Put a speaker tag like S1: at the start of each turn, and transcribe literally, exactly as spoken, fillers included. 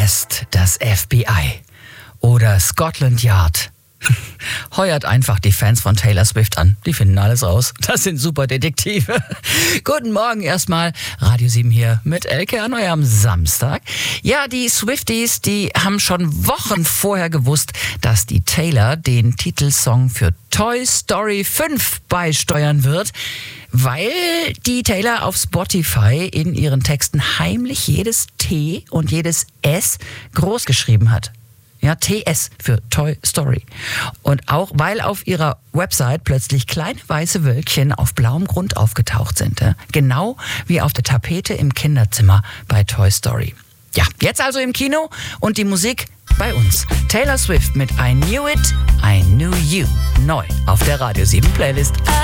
S1: Erst das F B I oder Scotland Yard. Heuert einfach die Fans von Taylor Swift an. Die finden alles raus. Das sind super Detektive. Guten Morgen erstmal. Radio sieben hier mit Elke an eurem Samstag. Ja, die Swifties, die haben schon Wochen vorher gewusst, dass die Taylor den Titelsong für Toy Story fünf beisteuern wird, weil die Taylor auf Spotify in ihren Texten heimlich jedes T und jedes S groß geschrieben hat. Ja, T S für Toy Story. Und auch, weil auf ihrer Website plötzlich kleine weiße Wölkchen auf blauem Grund aufgetaucht sind. Ja? Genau wie auf der Tapete im Kinderzimmer bei Toy Story. Ja, jetzt also im Kino und die Musik bei uns. Taylor Swift mit I Knew It, I Knew You. Neu auf der Radio sieben Playlist.